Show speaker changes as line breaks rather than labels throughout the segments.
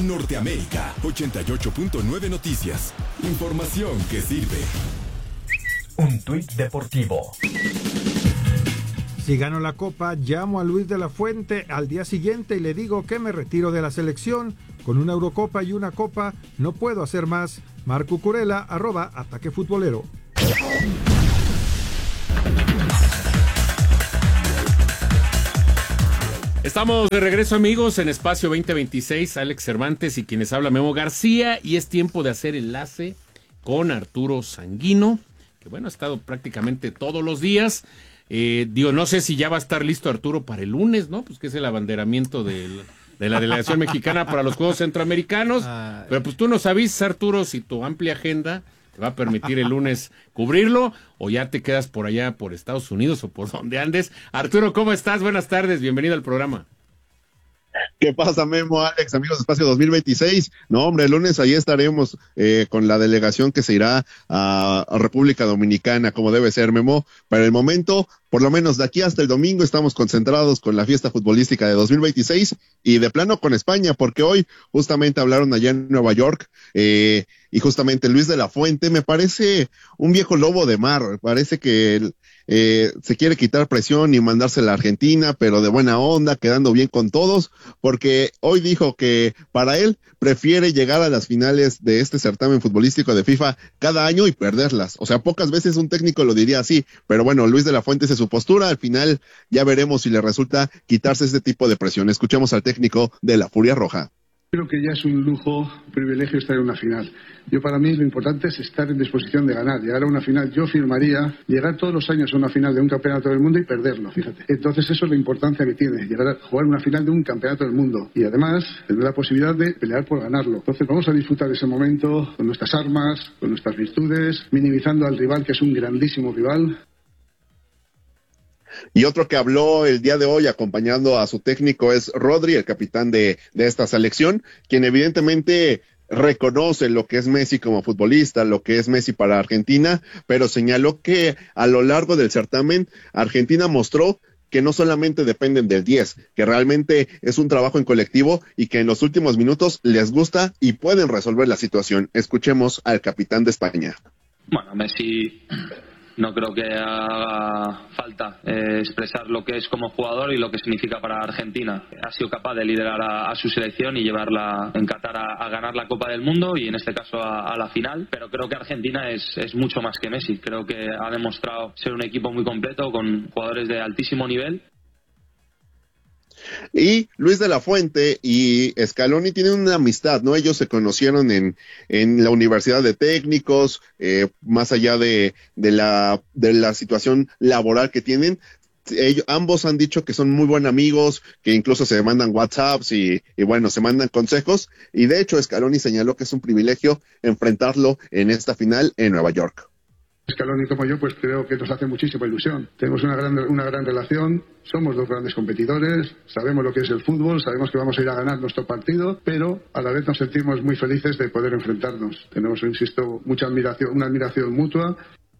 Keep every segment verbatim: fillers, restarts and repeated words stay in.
Norteamérica, ochenta y ocho punto nueve Noticias. Información que sirve.
Un tuit deportivo.
Si gano la Copa, llamo a Luis de la Fuente al día siguiente y le digo que me retiro de la selección. Con una Eurocopa y una Copa, no puedo hacer más. Marco Curela, arroba Ataque Futbolero.
Estamos de regreso, amigos, en Espacio veinte veintiséis, Alex Cervantes y quienes habla Memo García, y es tiempo de hacer enlace con Arturo Sanguino, que bueno, ha estado prácticamente todos los días. Eh, digo, no sé si ya va a estar listo Arturo para el lunes, ¿no? Pues que es el abanderamiento del, de la delegación mexicana para los Juegos Centroamericanos. Pero pues tú nos avisas, Arturo, si tu amplia agenda te va a permitir el lunes cubrirlo, o ya te quedas por allá, por Estados Unidos o por donde andes. Arturo, ¿cómo estás? Buenas tardes, bienvenido al programa.
¿Qué pasa, Memo, Alex, amigos de Espacio dos mil veintiséis? No, hombre, el lunes ahí estaremos eh, con la delegación que se irá a, a República Dominicana, como debe ser, Memo. Para el momento, por lo menos de aquí hasta el domingo, estamos concentrados con la fiesta futbolística de dos mil veintiséis y de plano con España, porque hoy justamente hablaron allá en Nueva York, eh, y justamente Luis de la Fuente me parece un viejo lobo de mar, parece que el, eh, se quiere quitar presión y mandarse a la Argentina, pero de buena onda, quedando bien con todos, porque hoy dijo que para él prefiere llegar a las finales de este certamen futbolístico de FIFA cada año y perderlas. O sea, pocas veces un técnico lo diría así, pero bueno, Luis de la Fuente es su postura. Al final ya veremos si le resulta quitarse este tipo de presión. Escuchemos al técnico de la Furia Roja.
Creo que ya es un lujo, un privilegio estar en una final. Yo, para mí, lo importante es estar en disposición de ganar, llegar a una final. Yo firmaría llegar todos los años a una final de un campeonato del mundo y perderlo, fíjate. Entonces eso es la importancia que tiene, llegar a jugar una final de un campeonato del mundo y además tener la posibilidad de pelear por ganarlo. Entonces vamos a disfrutar ese momento con nuestras armas, con nuestras virtudes, minimizando al rival, que es un grandísimo rival.
Y otro que habló el día de hoy acompañando a su técnico es Rodri, el capitán de, de esta selección, quien evidentemente reconoce lo que es Messi como futbolista, lo que es Messi para Argentina, pero señaló que a lo largo del certamen Argentina mostró que no solamente dependen del diez, que realmente es un trabajo en colectivo y que en los últimos minutos les gusta y pueden resolver la situación. Escuchemos al capitán de España.
Bueno, Messi no creo que haga falta eh, expresar lo que es como jugador y lo que significa para Argentina. Ha sido capaz de liderar a, a su selección y llevarla en Qatar a, a ganar la Copa del Mundo y en este caso a, a la final, pero creo que Argentina es, es mucho más que Messi. Creo que ha demostrado ser un equipo muy completo con jugadores de altísimo nivel.
Y Luis de la Fuente y Scaloni tienen una amistad, ¿no? Ellos se conocieron en, en la Universidad de Técnicos, eh, más allá de, de la, de la situación laboral que tienen. Ellos, ambos han dicho que son muy buenos amigos, que incluso se mandan WhatsApps y, y bueno, se mandan consejos. Y de hecho, Scaloni señaló que es un privilegio enfrentarlo en esta final en Nueva York.
Scaloni como yo, pues creo que nos hace muchísima ilusión. Tenemos una gran, una gran relación, somos dos grandes competidores, sabemos lo que es el fútbol, sabemos que vamos a ir a ganar nuestro partido, pero a la vez nos sentimos muy felices de poder enfrentarnos. Tenemos, insisto, mucha admiración, una admiración mutua.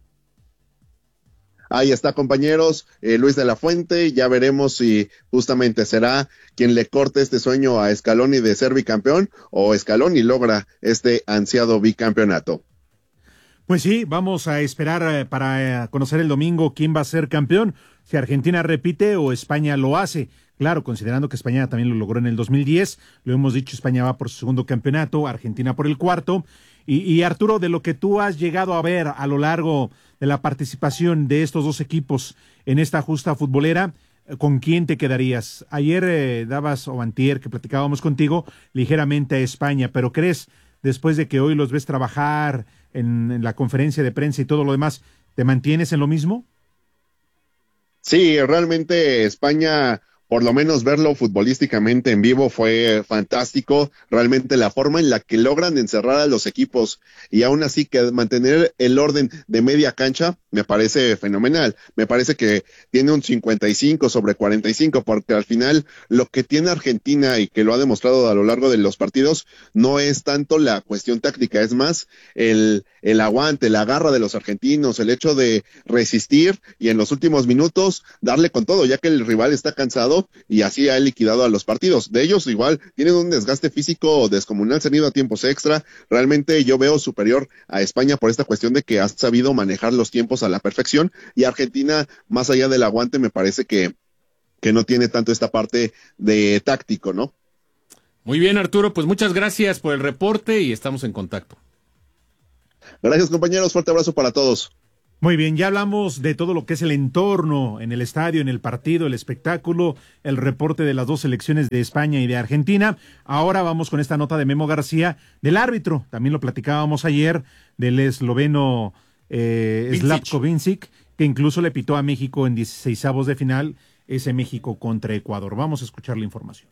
Ahí está, compañeros, eh, Luis de la Fuente, ya veremos si justamente será quien le corte este sueño a Scaloni de ser bicampeón o Scaloni logra este ansiado bicampeonato.
Pues sí, vamos a esperar eh, para eh, conocer el domingo quién va a ser campeón, si Argentina repite o España lo hace. Claro, considerando que España también lo logró en el dos mil diez, lo hemos dicho, España va por su segundo campeonato, Argentina por el cuarto. Y, y Arturo, de lo que tú has llegado a ver a lo largo de la participación de estos dos equipos en esta justa futbolera, ¿con quién te quedarías? Ayer eh, dabas, o antier, que platicábamos contigo, ligeramente a España, pero ¿crees, después de que hoy los ves trabajar en, en la conferencia de prensa y todo lo demás, te mantienes en lo mismo?
Sí, realmente España, por lo menos verlo futbolísticamente en vivo fue fantástico, realmente la forma en la que logran encerrar a los equipos y aún así que mantener el orden de media cancha me parece fenomenal. Me parece que tiene un cincuenta y cinco sobre cuarenta y cinco, porque al final lo que tiene Argentina y que lo ha demostrado a lo largo de los partidos no es tanto la cuestión táctica, es más el, el aguante, la garra de los argentinos, el hecho de resistir y en los últimos minutos darle con todo, ya que el rival está cansado y así ha liquidado a los partidos. De ellos igual tienen un desgaste físico descomunal, se han ido a tiempos extra. Realmente yo veo superior a España por esta cuestión de que ha sabido manejar los tiempos a la perfección, y Argentina, más allá del aguante, me parece que, que no tiene tanto esta parte de táctico, ¿no?
Muy bien, Arturo, pues muchas gracias por el reporte y estamos en contacto.
Gracias, compañeros, fuerte abrazo para todos.
Muy bien, ya hablamos de todo lo que es el entorno en el estadio, en el partido, el espectáculo, el reporte de las dos selecciones de España y de Argentina. Ahora vamos con esta nota de Memo García del árbitro. También lo platicábamos ayer del esloveno eh, Slavko Vincic, que incluso le pitó a México en dieciseisavos de final, ese México contra Ecuador. Vamos a escuchar la información.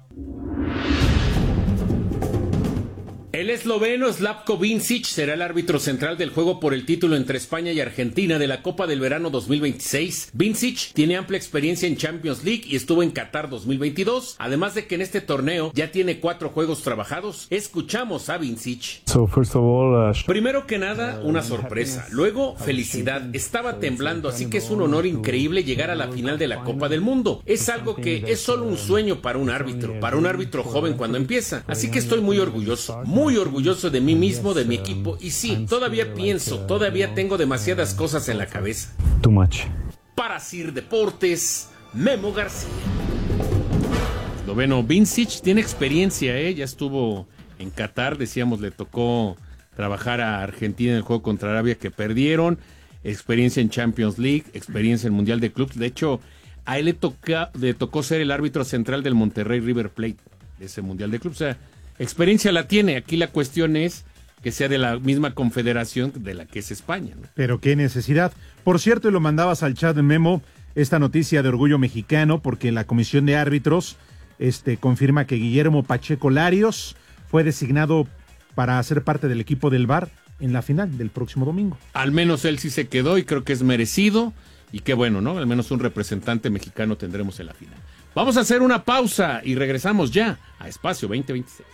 El esloveno Slavko Vincic será el árbitro central del juego por el título entre España y Argentina de la Copa del Verano dos mil veintiséis. Vincic tiene amplia experiencia en Champions League y estuvo en Qatar dos mil veintidós, además de que en este torneo ya tiene cuatro juegos trabajados. Escuchamos a Vincic.
So first of all, uh,
Primero que nada, una sorpresa. Luego, felicidad. Estaba temblando, así que es un honor increíble llegar a la final de la Copa del Mundo. Es algo que es solo un sueño para un árbitro, para un árbitro joven cuando empieza. Así que estoy muy orgulloso, muy Muy orgulloso de mí mismo, de mi equipo, y sí, todavía pienso, todavía tengo demasiadas cosas en la cabeza.
Too much.
Para Sir Deportes, Memo García. Esloveno Vincic tiene experiencia, ¿eh? Ya estuvo en Qatar, decíamos, le tocó trabajar a Argentina en el juego contra Arabia que perdieron, experiencia en Champions League, experiencia en Mundial de Clubs. De hecho, a él le, toca, le tocó ser el árbitro central del Monterrey River Plate, de ese Mundial de Clubs. O sea, experiencia la tiene. Aquí la cuestión es que sea de la misma confederación de la que es España, ¿no?
Pero qué necesidad. Por cierto, y lo mandabas al chat, Memo, esta noticia de orgullo mexicano, porque la comisión de árbitros este, confirma que Guillermo Pacheco Larios fue designado para ser parte del equipo del V A R en la final del próximo domingo.
Al menos él sí se quedó y creo que es merecido. Y qué bueno, ¿no? Al menos un representante mexicano tendremos en la final. Vamos a hacer una pausa y regresamos ya a Espacio veinte veintiséis.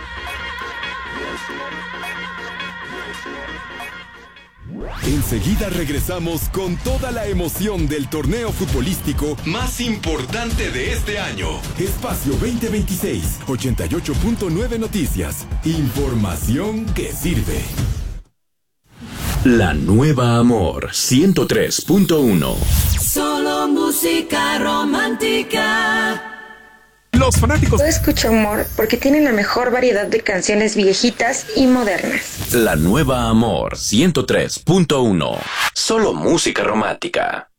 Enseguida regresamos con toda la emoción del torneo futbolístico más importante de este año. Espacio veinte veintiséis, ochenta y ocho punto nueve Noticias. Información que sirve.
La nueva Amor ciento tres punto uno.
Solo música romántica.
Los fanáticos.
Yo escucho Amor porque tiene la mejor variedad de canciones viejitas y modernas.
La nueva Amor ciento tres punto uno. Solo música romántica.